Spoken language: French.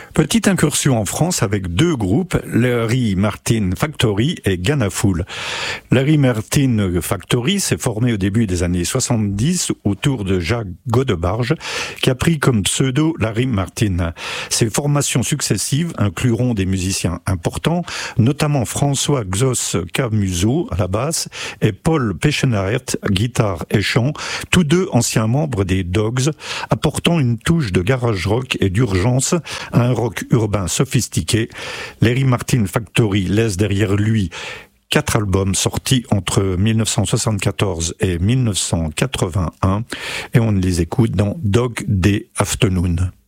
Petite incursion en France avec deux groupes, Larry Martin Factory et Ganafool. Larry Martin Factory s'est formé au début des années 70 autour de Jacques Godebarge, qui a pris comme pseudo Larry Martin. Ces formations successives incluront des musiciens importants, notamment François Xos Camusot à la basse et Paul Pechenaert, guitare et chant, tous deux anciens membres des Dogs, apportant une touche de garage rock et d'urgence à un rock urbain sophistiqué. Larry Martin Factory laisse derrière lui 4 albums sortis entre 1974 et 1981 et on les écoute dans Dog Day Afternoon.